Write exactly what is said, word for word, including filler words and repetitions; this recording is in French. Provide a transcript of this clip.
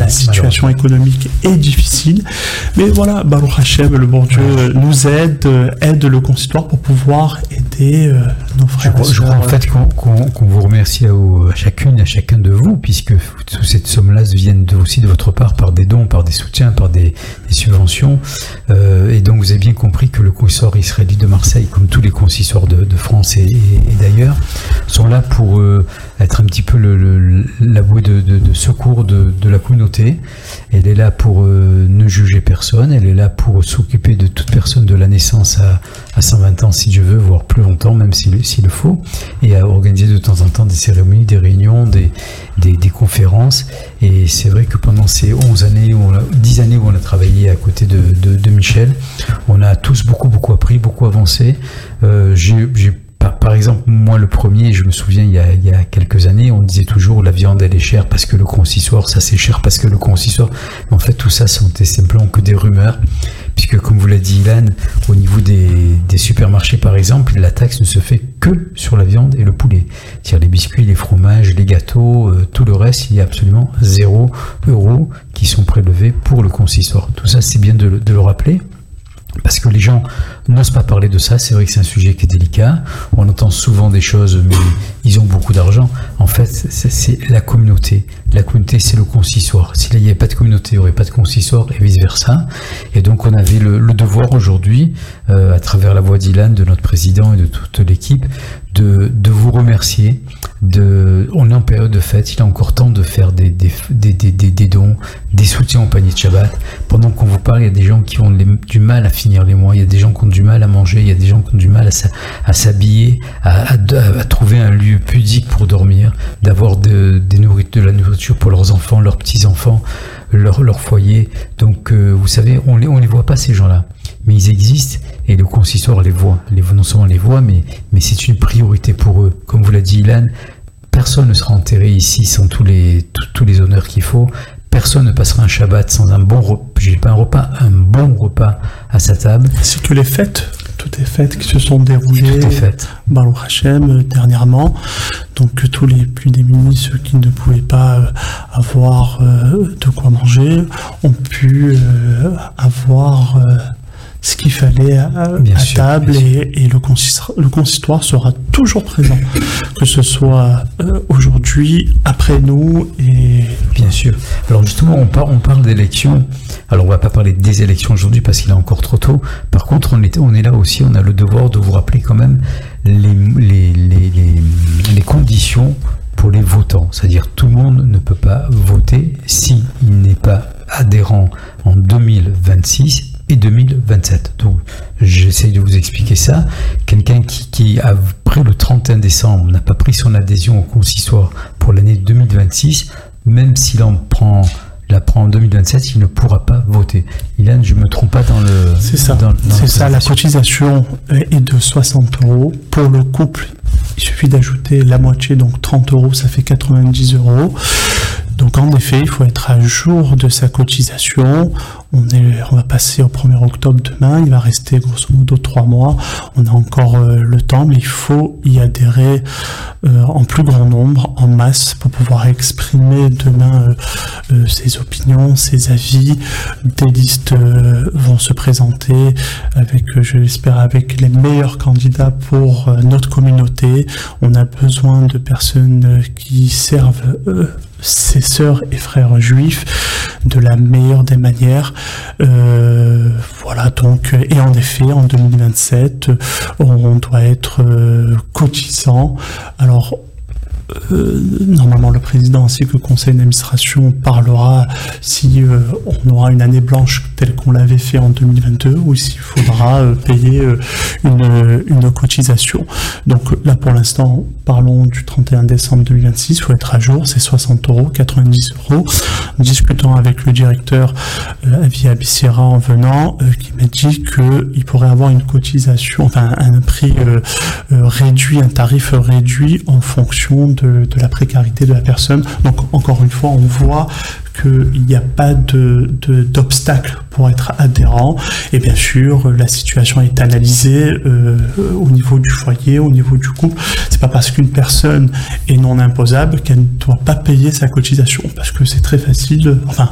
la situation économique est difficile. Mais voilà, Baruch Hashem, le bon Dieu ouais. nous aide, aide le consistoire pour pouvoir aider euh, nos frères. Je, je crois en fait qu'on, qu'on, qu'on vous remercie à, à chacune et à chacun de vous, puisque toutes ces sommes-là viennent de, aussi de votre part par des dons, par des soutiens, par des, des subventions. Euh, et donc vous avez bien compris que le consistoire israélite de Marseille, comme tous les consistoires de, de France et, et, et d'ailleurs, sont là pour euh, être un petit peu le, le, la bouée de, de, de secours de, de la communauté. Elle est là pour euh, ne juger personne, elle est là pour s'occuper de toute personne de la naissance à, à cent vingt ans si Dieu veut, voire plus longtemps, même s'il, s'il le faut, et à organiser de temps en temps des cérémonies, des réunions, des, des, des conférences. Et c'est vrai que pendant ces onze années, où on a, dix années où on a travaillé à côté de, de, de Michel, on a tous beaucoup beaucoup appris, beaucoup avancé. Euh, j'ai, j'ai Par, par exemple, moi le premier, je me souviens il y, a, il y a quelques années, on disait toujours la viande elle est chère parce que le consistoire, ça c'est cher parce que le consistoire. Mais en fait tout ça c'était simplement que des rumeurs, puisque comme vous l'a dit Ilan, au niveau des, des supermarchés par exemple, la taxe ne se fait que sur la viande et le poulet. C'est-à-dire les biscuits, les fromages, les gâteaux, euh, tout le reste, il y a absolument zéro euro qui sont prélevés pour le consistoire. Tout ça c'est bien de, de le rappeler. Parce que les gens n'osent pas parler de ça, c'est vrai que c'est un sujet qui est délicat, on entend souvent des choses, mais ils ont beaucoup d'argent. En fait, c'est, c'est la communauté. La communauté, c'est le consistoire. S'il n'y avait pas de communauté, il n'y aurait pas de consistoire, et vice-versa. Et donc, on avait le, le devoir aujourd'hui, euh, à travers la voix d'Ilan, de notre président et de toute l'équipe, de, de vous remercier. De, on est en période de fête, il est encore temps de faire des, des, des, des, des, des dons, des soutiens au panier de Shabbat. Pendant qu'on vous parle, il y a des gens qui ont les, du mal à finir les mois, il y a des gens qui ont du mal à manger, il y a des gens qui ont du mal à, à s'habiller, à, à, à trouver un lieu pudique pour dormir, d'avoir de, des nourrit- de la nourriture pour leurs enfants, leurs petits-enfants, leur, leur foyer. Donc, euh, vous savez, on les, on les voit pas ces gens-là, mais ils existent et le consistoire les voit. Les, non seulement les voit, mais, mais c'est une priorité pour eux. Comme vous l'a dit Ilan, personne ne sera enterré ici sans tous les, tous, tous les honneurs qu'il faut. Personne ne passera un Shabbat sans un bon repas, j'ai pas un repas, un bon repas à sa table. C'est que les fêtes, toutes les fêtes qui se sont déroulées, Baruch Hashem, dernièrement. Donc tous les plus démunis, ceux qui ne pouvaient pas euh, avoir euh, de quoi manger, ont pu euh, avoir euh, ce qu'il fallait à, à sûr, table et, et le, consistoire, le consistoire sera toujours présent, que ce soit euh, aujourd'hui, après nous et... Bien sûr. Alors justement, on, par, on parle d'élections. Alors on ne va pas parler des élections aujourd'hui parce qu'il est encore trop tôt. Par contre, on est, on est là aussi, on a le devoir de vous rappeler quand même les, les, les, les, les conditions pour les votants. C'est-à-dire tout le monde ne peut pas voter s'il n'est pas adhérent en deux mille vingt-six et deux mille vingt-sept. Donc, j'essaye de vous expliquer ça. Quelqu'un qui, qui a pris le trente et un décembre, n'a pas pris son adhésion au consistoire pour l'année deux mille vingt-six, même s'il en prend, la prend en deux mille vingt-sept, il ne pourra pas voter. Ilan, je ne me trompe pas dans le... C'est ça, dans, dans c'est ça. La cotisation est de soixante euros. Pour le couple, il suffit d'ajouter la moitié, donc trente euros, ça fait quatre-vingt-dix euros. Donc en effet, il faut être à jour de sa cotisation. On, est, on va passer au premier octobre demain, il va rester grosso modo trois mois. On a encore euh, le temps, mais il faut y adhérer euh, en plus grand nombre, en masse, pour pouvoir exprimer demain euh, euh, ses opinions, ses avis. Des listes euh, vont se présenter avec, euh, je l'espère, avec les meilleurs candidats pour euh, notre communauté. On a besoin de personnes euh, qui servent euh, ses sœurs et frères juifs de la meilleure des manières. Euh, voilà, donc, et en effet, en deux mille vingt-sept, on doit être euh, cotisant. Alors, Euh, normalement le président ainsi que le conseil d'administration parlera si euh, on aura une année blanche telle qu'on l'avait fait en deux mille vingt-deux ou s'il faudra euh, payer euh, une, une cotisation. Donc là pour l'instant parlons du trente et un décembre deux mille vingt-six, il faut être à jour, c'est soixante euros, quatre-vingt-dix euros. En discutant avec le directeur euh, Avi Abissera en venant, euh, qui m'a dit qu'il pourrait avoir une cotisation, enfin un prix euh, euh, réduit, un tarif réduit en fonction de De, de la précarité de la personne. Donc encore une fois, on voit qu'il n'y a pas de, de, d'obstacle pour être adhérent. Et bien sûr, la situation est analysée euh, au niveau du foyer, au niveau du couple. C'est pas parce qu'une personne est non imposable qu'elle ne doit pas payer sa cotisation, parce que c'est très facile. Enfin,